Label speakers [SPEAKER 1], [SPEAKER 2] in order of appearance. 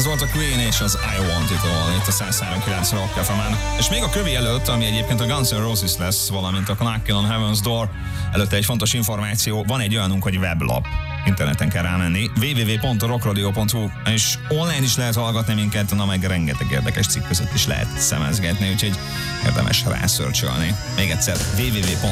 [SPEAKER 1] Ez volt a Queen és az I Want It-tól itt a 103.9 Rock FM-en. És még a kövi előtt, ami egyébként a Guns N' Roses lesz, valamint a Knockin' on Heaven's Door, előtte egy fontos információ, van egy olyanunk, hogy weblap. Interneten kell rámenni, www.rockradio.hu, és online is lehet hallgatni minket, na meg rengeteg érdekes cikk között is lehet szemezgetni, úgyhogy érdemes rászörcsölni. Még egyszer, www.rockradio.hu.